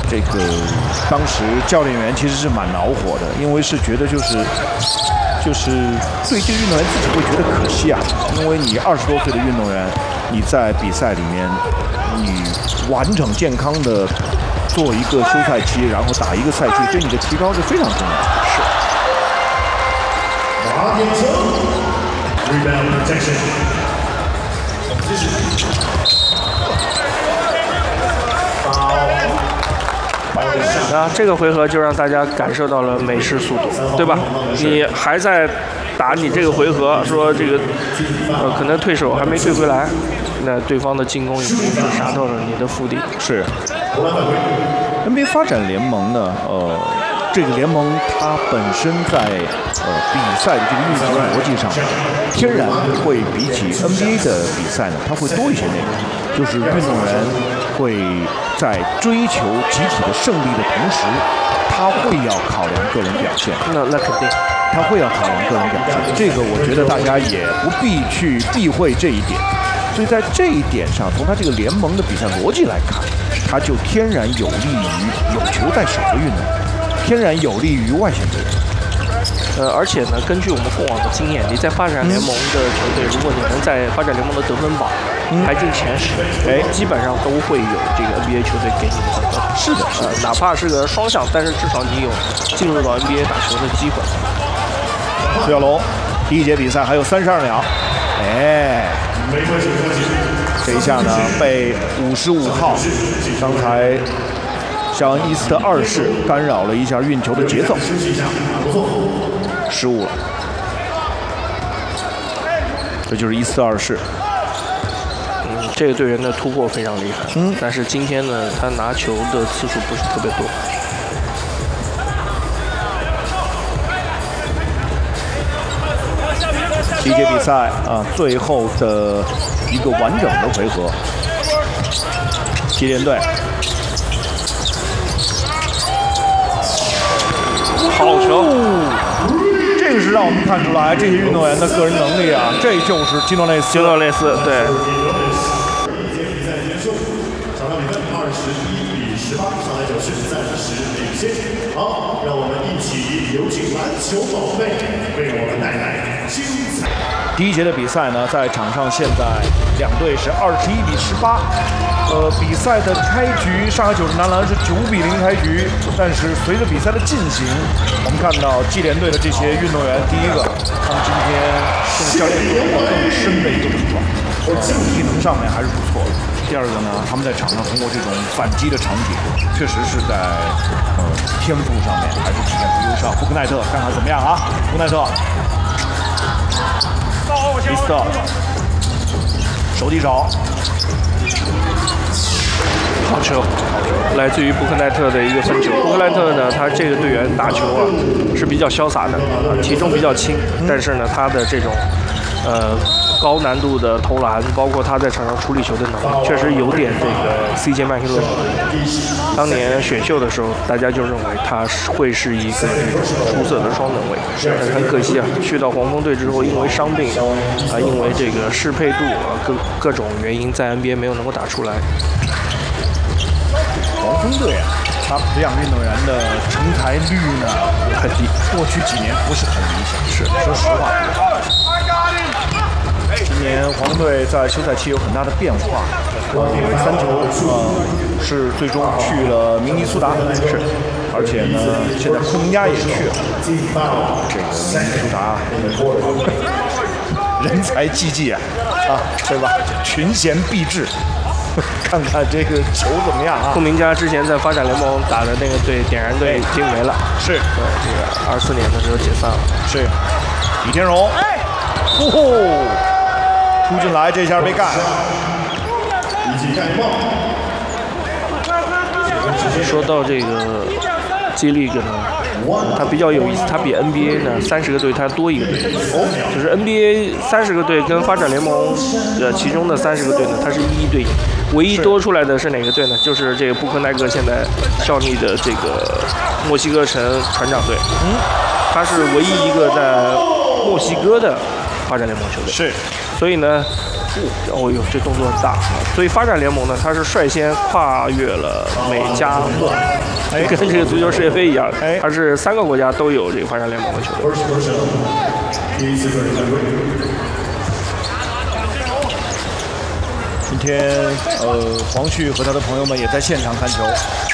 这个当时教练员其实是蛮恼火的，因为是觉得就是对这个运动员自己会觉得可惜啊，因为你20多岁的运动员，你在比赛里面你完整健康的做一个休赛期，然后打一个赛季，对你的提高是非常重要的。是。 这个回合就让大家感受到了美式速度，对吧？你还在打你这个回合，说这个可能退手还没退回来，那对方的进攻已经是杀到了你的腹地。 是。NBA 发展联盟呢，这个联盟它本身在比赛的这个运行逻辑上，天然会比起 NBA 的比赛呢，它会多一些内容，就是运动员会在追求集体的胜利的同时，他会要考量个人表现。 那肯定， 他会要考量个人表现。这个我觉得大家也不必去避讳这一点。所以在这一点上，从他这个联盟的比赛逻辑来看，他就天然有利于有球在手的运动员，天然有利于外线队。 而且呢，根据我们过往的经验，你在发展联盟的球队，如果你能在发展联盟的得分榜排进前10，基本上都会有这个 NBA 球队给你的得分。 是的， 哪怕是个双向，但是至少你有进入到 NBA 打球的机会。 苏小龙，第一节比赛还有32秒，这一下呢被55号刚才像伊斯特2世干扰了一下运球的节奏，失误了。这就是伊斯特2世。 这个队员的突破非常厉害，但是今天呢，他拿球的次数不是特别多。 第一节比赛最后的一个完整的回合，奇联队。 好球！ 这个是让我们看出来这些运动员的个人能力啊，这就是基诺内斯。 对。 好，让我们一起有请篮球宝贝为我们带来精彩。 第一节的比赛呢，在场上现在两队是21-18。比赛的开局，上海90男篮是9-0开局，但是随着比赛的进行，我们看到季联队的这些运动员，第一个，他们今天跟教练有了更深的一个碰撞，体能上面还是不错的。第二个呢，他们在场上通过这种反击的场景，确实是在天赋上面还是体现出优势。布克奈特看看怎么样啊？布克奈特，伊斯特，手递手。 好球，来自于布克奈特的一个分球。布克奈特呢，他这个队员打球啊是比较潇洒的，体重比较轻，但是呢，他的这种高难度的投篮，包括他在场上处理球的能力，确实有点这个 CJ 麦克勒。当年选秀的时候，大家就认为他会是一个这种出色的双能卫，但是很可惜啊，去到黄蜂队之后，因为伤病因为这个适配度各种原因，在 NBA 没有能够打出来。 黄蜂队啊，他培养运动员的成才率呢很低，过去几年不是很理想。是，说实话。今年黄蜂队在休赛期有很大的变化，三球是最终去了明尼苏达，是，而且呢，现在库明加也去了。这个明尼苏达人才济济啊，对吧？群贤毕至。看看这个球怎么样啊？ 库明加之前在发展联盟打的那个队点燃队已经没了， 是对，这个24年的时候解散了。 是李天荣，突进来，这下被干。 说到这个G League呢，它比较有意思，它比 NBA 呢30个队它多一个队，就是 NBA 30个队跟发展联盟其中的30个队呢，它是1-1对应，唯一多出来的是哪个队呢？就是这个布克奈克现在效力的这个墨西哥城船长队，他是唯一一个在墨西哥的发展联盟球队， 是， 所以呢， 哦呦，这动作很大啊！所以发展联盟呢，它是率先跨越了美加墨，跟这个足球世界杯一样，它是3个国家都有这个发展联盟的球队。 今天黄旭和他的朋友们也在现场看球。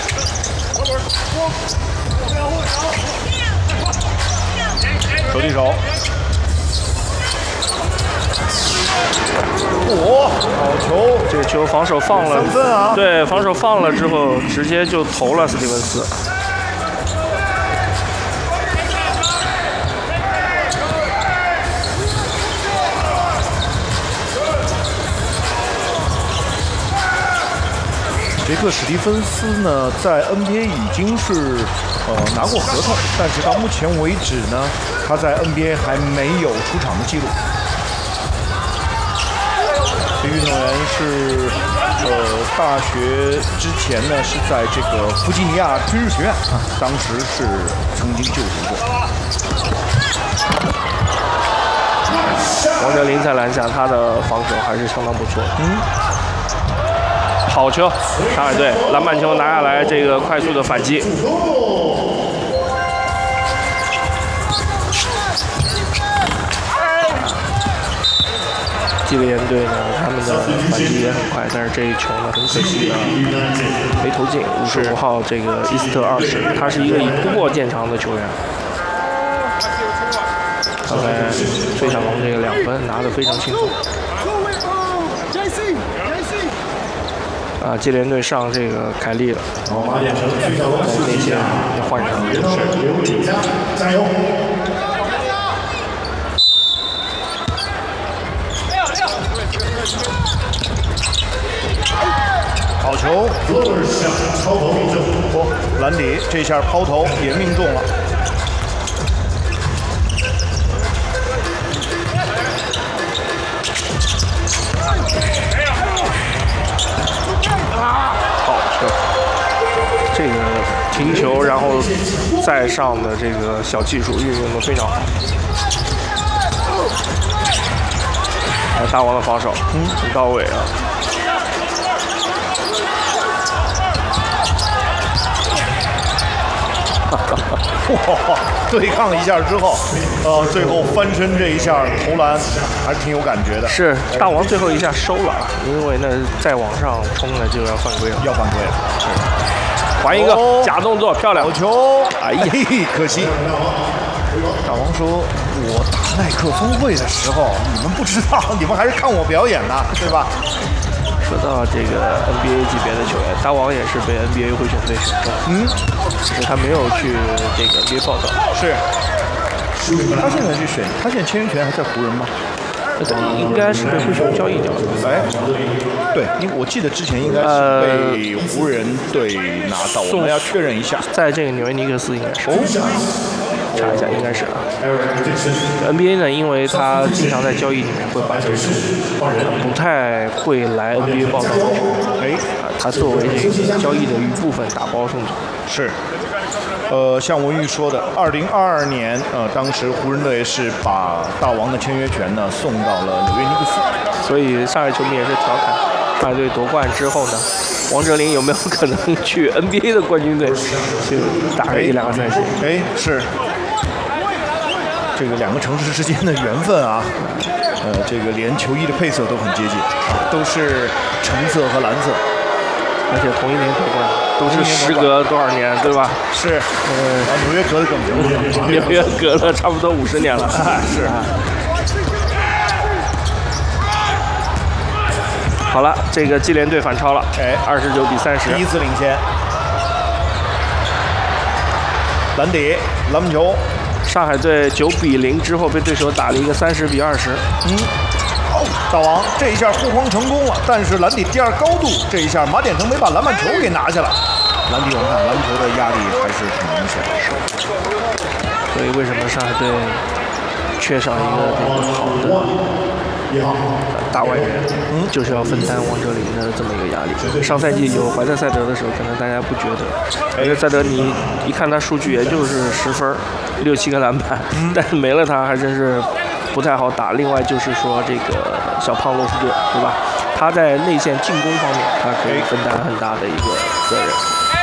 手递手。好球！ 这个球防守放了， 分啊！ 对，防守放了之后，直接就投了斯蒂文斯。 杰克·史蒂芬斯呢，在 NBA 已经是拿过合同，但是到目前为止呢，他在 NBA 还没有出场的记录。这运动员是大学之前呢是在这个弗吉尼亚军事学院啊，当时是曾经就读过。 王哲林在篮下，他的防守还是相当不错。好球，上海队篮板球拿下来，这个快速的反击。基列队呢，他们的反击也很快，但是这一球呢，很可惜的没投进。55号这个伊斯特20，他是一个以突破见长的球员。刚才崔小龙这个2分拿得非常轻松。啊，基联队上这个凯利了，内线要换人了。 加油！ 好球！ 超投命中， 兰迪这下抛投也命中了。 好球！这个停球，然后再上的这个小技术运用的非常好。大王的防守，很到位啊！ 哇，对抗一下之后，最后翻身这一下投篮还是挺有感觉的。 是大王最后一下收了，因为呢再往上冲呢就要犯规了。 要犯规了。 还一个假动作，漂亮！ 好球！哎呀，可惜。大王说：“我打耐克峰会的时候，你们不知道，你们还是看我表演呢，对吧？” 说到这个 NBA 级别的球员，大王也是被 NBA 灰熊队选中，只是他没有去这个 NBA 报道。 是，他现在去选，他现在签约权还在湖人吗？ 应该是被灰熊交易掉了。 哎，对，因为我记得之前应该是被湖人队拿到，我们要确认一下。 在这个纽约尼克斯应该是。查一下，应该是啊。NBA 呢，因为他经常在交易里面会把这个不太会来 NBA 报道的球员，他作为这个交易的一部分打包送走。 是。像文玉说的，2022年，当时湖人队是把大王的签约权呢送到了纽约尼克斯， 所以上海球迷也是调侃，上海队夺冠之后呢，王哲林有没有可能去 NBA 的冠军队去打个1-2个赛季？ 哎，是。这个2个城市之间的缘分啊，这个连球衣的配色都很接近，都是橙色和蓝色， 而且同一年夺冠。都是时隔多少年，对吧？ 是，纽约隔得更久， 纽约隔了差不多50年了。 是啊。 好了，这个基联队反超了， 哎 ，29-30， 第一次领先。兰迪篮板球， 上海队9-0之后被对手打了一个30-20。 大王这一下护框成功了，但是兰迪第2高度，这一下马典成没把篮板球给拿下来。兰迪我们看篮球的压力还是挺明显的。 所以为什么上海队缺少一个这个好的大外援，就是要分担王哲林的这么一个压力。上赛季有怀特塞德的时候，可能大家不觉得，怀特塞德你一看他数据也就是10分，6-7个篮板，但是没了他还真是不太好打。另外就是说这个小胖罗斯顿，对吧？他在内线进攻方面，他可以分担很大的一个责任。